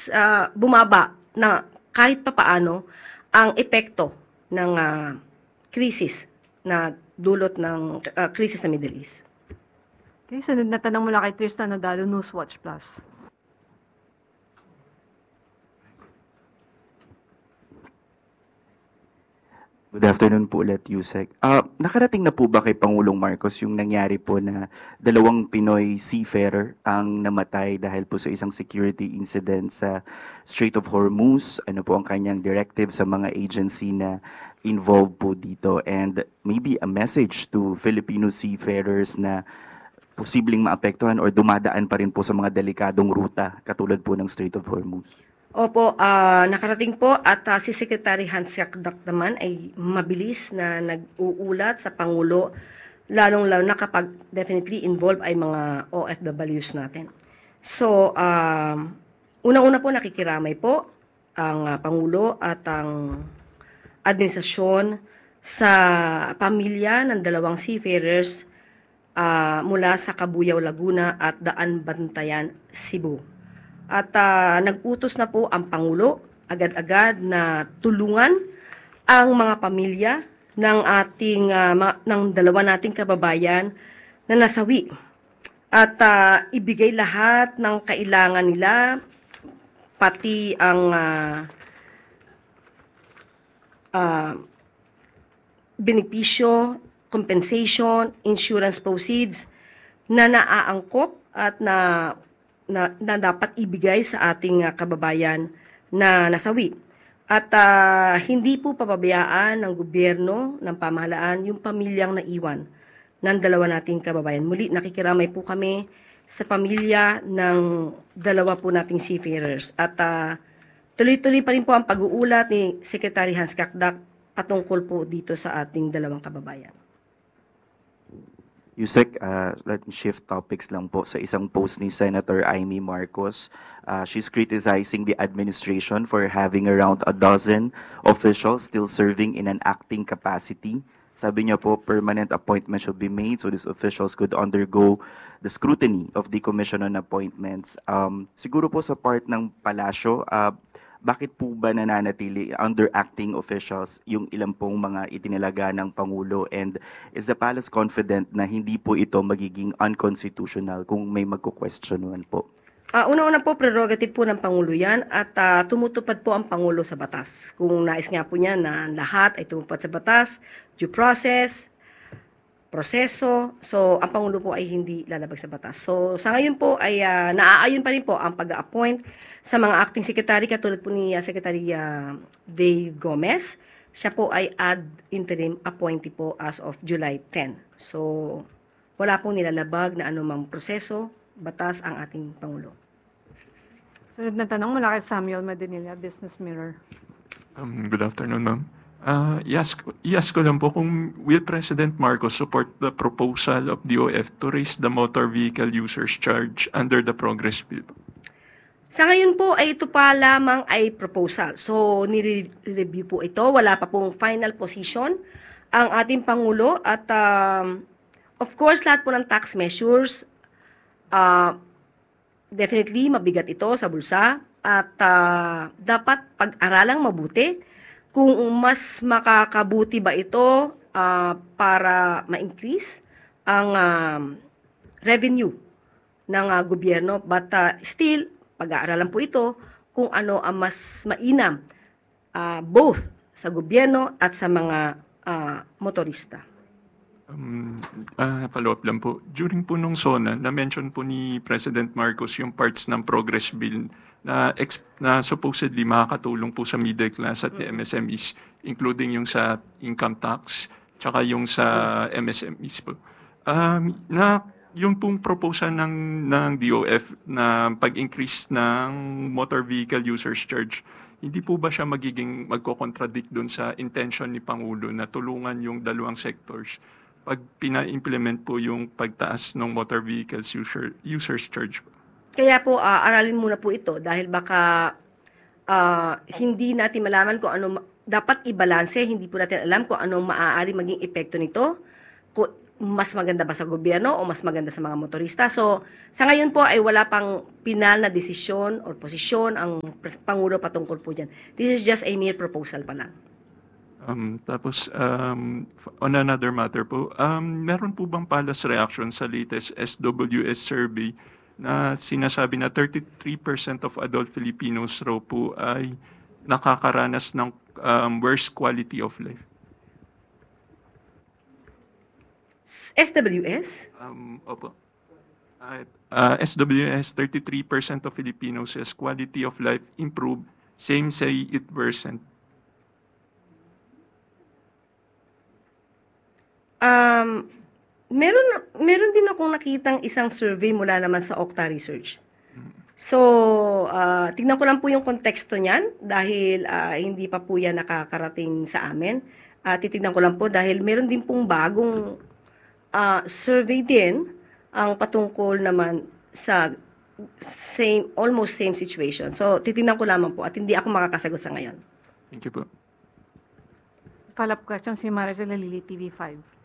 bumaba na kahit papaano ang epekto ng krisis na dulot ng krisis sa Middle East. Okay, sunod na tanong mula kay Tristan Nodalo, Newswatch Plus. Good afternoon po ulit, Yusek. Nakarating na po ba kay Pangulong Marcos yung nangyari po na 2 Pinoy seafarer ang namatay dahil po sa isang security incident sa Strait of Hormuz? Ano po ang kanyang directive sa mga agency na involved po dito? And maybe a message to Filipino seafarers na posibleng maapektuhan or dumadaan pa rin po sa mga delikadong ruta katulad po ng Strait of Hormuz? Opo, nakarating po at si Secretary Hans Jakdak naman ay mabilis na nag-uulat sa Pangulo, lalong-lalo na kapag definitely involved ay mga OFWs natin. So, unang-una po nakikiramay po ang Pangulo at ang administrasyon sa pamilya ng 2 seafarers mula sa Cabuyao, Laguna at Daan, Bantayan, Cebu. At nag-utos na po ang Pangulo agad-agad na tulungan ang mga pamilya ng ating ng 2 nating kababayan na nasawi at ibigay lahat ng kailangan nila, pati ang benepisyo, compensation, insurance proceeds na naaangkop at na dapat ibigay sa ating kababayan na nasawi. At hindi po pababayaan ng gobyerno, ng pamahalaan, yung pamilyang naiwan ng 2 nating kababayan. Muli, nakikiramay po kami sa pamilya ng 2 po nating seafarers. At tuloy-tuloy pa rin po ang pag-uulat ni Secretary Hans Jakdak patungkol po dito sa ating 2 kababayan. Yusek, let me shift topics lang po sa isang post ni Senator Amy Marcos. She's criticizing the administration for having around 12 officials still serving in an acting capacity. Sabi niya po, permanent appointment should be made so these officials could undergo the scrutiny of the Commission on Appointments. Siguro po sa part ng palasyo, bakit po ba nananatili under acting officials yung ilang pong mga itinalaga ng Pangulo, and is the palace confident na hindi po ito magiging unconstitutional kung may magko-questionan po? Una-una po, prerogative po ng Pangulo yan at tumutupad po ang Pangulo sa batas. Kung nais nga po niya na lahat ay tumupad sa batas, due process, proseso, so ang Pangulo po ay hindi lalabag sa batas. So sa ngayon po ay naaayon pa rin po ang pag-appoint sa mga acting secretary katulad po ni Secretary Dave Gomez. Siya po ay ad interim appointee po as of July 10. So wala pong nilalabag na anumang proseso, batas ang ating Pangulo. Sunod na tanong mula kay Samuel Madinilla, Business Mirror. Good afternoon, ma'am. Yes ko lang po kung will President Marcos support the proposal of DOF to raise the motor vehicle users charge under the Progress Bill? Sa ngayon po ay ito pa lamang ay proposal. So nire-review po ito, wala pa pong final position ang ating Pangulo at of course lahat po ng tax measures definitely mabigat ito sa bulsa at dapat pag-aralang mabuti kung mas makakabuti ba ito para ma-increase ang revenue ng gobyerno. But still, pag-aaralan po ito kung ano ang mas mainam both sa gobyerno at sa mga motorista. Follow-up lang po. During po nung SONA, na-mention po ni President Marcos yung parts ng Progress Bill na supposedly makakatulong po sa middle class at MSMEs, including yung sa income tax, tsaka yung sa MSMEs po. Yung pong proposal ng DOF na pag-increase ng motor vehicle users charge, hindi po ba siya magko-contradict dun sa intention ni Pangulo na tulungan yung 2 sectors pag pina-implement po yung pagtaas ng motor vehicles users charge po? Kaya po, aralin muna po ito dahil baka hindi natin malaman kung ano, dapat ibalanse, hindi po natin alam kung anong maaari maging epekto nito. mas maganda ba sa gobyerno o mas maganda sa mga motorista. So, sa ngayon po ay wala pang pinal na desisyon or posisyon ang Pangulo patungkol po dyan. This is just a mere proposal pa lang. Tapos, on another matter po, meron po bang palas reaction sa latest SWS survey na sinasabi na 33% of adult Filipinos raw po ay nakakaranas ng worse quality of life? SWS? Opo. SWS, 33% of Filipinos says quality of life improved. Same say it worsened. Meron din akong nakitang isang survey mula naman sa Okta Research. So, tignan ko lang po yung konteksto niyan dahil hindi pa po yan nakakarating sa amin. Titignan ko lang po dahil meron din pong bagong survey din ang patungkol naman sa almost same situation. So, titignan ko lamang po at hindi ako makakasagot sa ngayon. Thank you po. Follow-up question si Maricel Lili, TV5.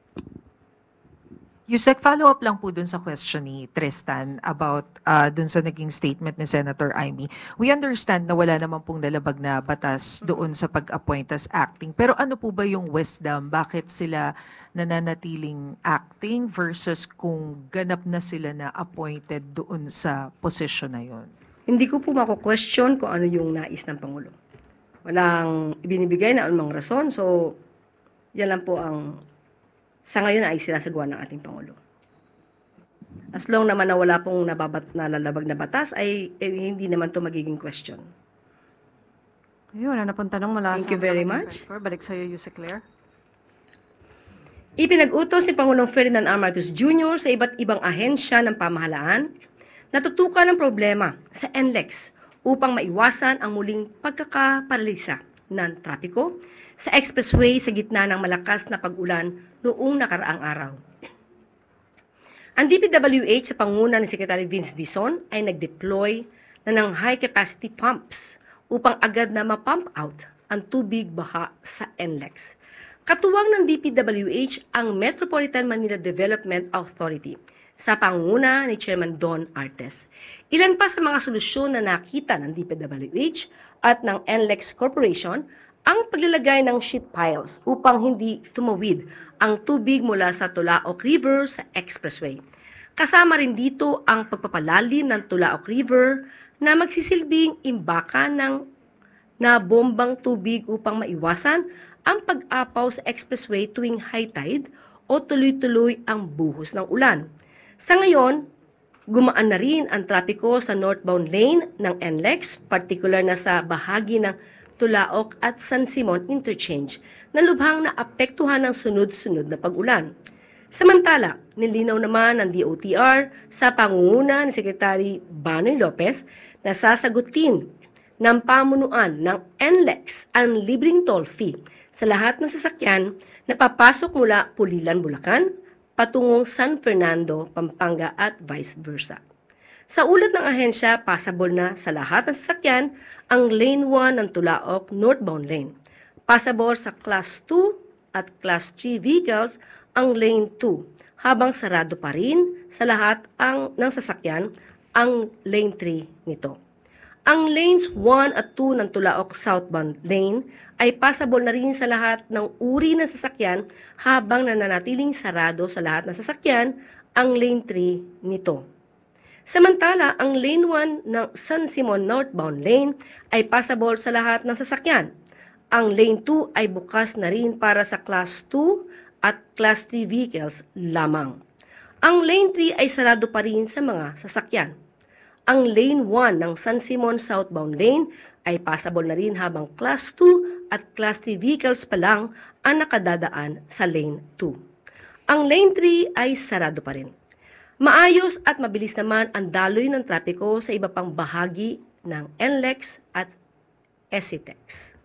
Yusek, follow-up lang po dun sa question ni Tristan about dun sa naging statement ni Senator Amy. We understand na wala naman pong nalabag na batas doon sa pag-appoint as acting. Pero ano po ba yung wisdom? Bakit sila nananatiling acting versus kung ganap na sila na appointed doon sa position na yun? Hindi ko po mako-question kung ano yung nais ng Pangulo. Walang ibinibigay na anumang rason. So, yan lang po ang sa ngayon ay sinasagawa ng ating Pangulo. As long naman na wala pong nalalabag na batas, ay hindi naman to magiging question. Ayun, wala na pong tanong mula Thank you very much. Balik sa'yo, Yusek Claire. Ipinag-utos si Pangulong Ferdinand R. Marcos Jr. sa iba't ibang ahensya ng pamahalaan na tutukan ng problema sa NLEX upang maiwasan ang muling pagkakaparalisa ng trapiko sa expressway sa gitna ng malakas na pag-ulan noong nakaraang araw. Ang DPWH sa panguna ni Secretary Vince Dizon ay nag-deploy na ng high-capacity pumps upang agad na ma-pump out ang tubig baha sa NLEX. Katuwang ng DPWH ang Metropolitan Manila Development Authority sa panguna ni Chairman Don Artes. Ilan pa sa mga solusyon na nakita ng DPWH at ng NLEX Corporation ang paglalagay ng sheet piles upang hindi tumawid ang tubig mula sa Tulaok River sa expressway. Kasama rin dito ang pagpapalalim ng Tulaok River na magsisilbing imbakan na bombang tubig upang maiwasan ang pag-apaw sa expressway tuwing high tide o tuloy-tuloy ang buhos ng ulan. Sa ngayon, gumaan na rin ang trapiko sa northbound lane ng NLEX, particular na sa bahagi ng Tulaok at San Simon Interchange na lubhang naapektuhan ng sunod-sunod na pag-ulan. Samantala, nilinaw naman ng DOTR sa pangunguna ni Secretary Banoy Lopez na sasagutin ng pamunuan ng NLEX ang libreng toll fee sa lahat ng sasakyan na papasok mula Pulilan, Bulacan, patungong San Fernando, Pampanga at vice versa. Sa ulat ng ahensya, passable na sa lahat ng sasakyan ang Lane 1 ng Tulaok northbound lane. Passable sa Class 2 at Class 3 vehicles ang Lane 2, habang sarado pa rin sa lahat ng sasakyan ang Lane 3 nito. Ang Lanes 1 at 2 ng Tulaok southbound lane ay passable na rin sa lahat ng uri ng sasakyan habang nananatiling sarado sa lahat ng sasakyan ang Lane 3 nito. Samantala, ang Lane 1 ng San Simon northbound lane ay passable sa lahat ng sasakyan. Ang Lane 2 ay bukas na rin para sa Class 2 at Class 3 vehicles lamang. Ang Lane 3 ay sarado pa rin sa mga sasakyan. Ang Lane 1 ng San Simon southbound lane ay passable na rin habang Class 2 at Class 3 vehicles pa lang ang nakadadaan sa Lane 2. Ang Lane 3 ay sarado pa rin. Maayos at mabilis naman ang daloy ng trapiko sa iba pang bahagi ng NLEX at SCTEX.